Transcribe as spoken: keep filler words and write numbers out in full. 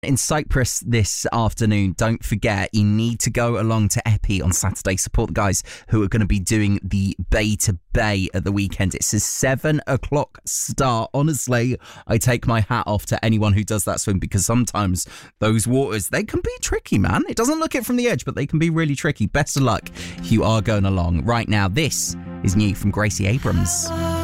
In Cyprus this afternoon, don't forget, you need to go along to Epi on Saturday. Support the guys who are going to be doing the Bay to Bay at the weekend. It's a seven o'clock start. Honestly, I take my hat off to anyone who does that swim, because sometimes those waters, they can be tricky, man. It doesn't look it from the edge, but they can be really tricky. Best of luck if you are going along. Right now, this is new from Gracie Abrams.